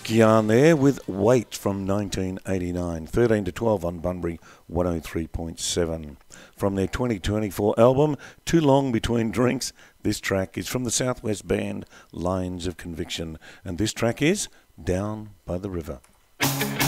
Gyan there with Wait from 1989, 13 to 12 on Bunbury 103.7. From their 2024 album, Too Long Between Drinks, this track is from the Southwest band Lines of Conviction, and this track is Down by the River.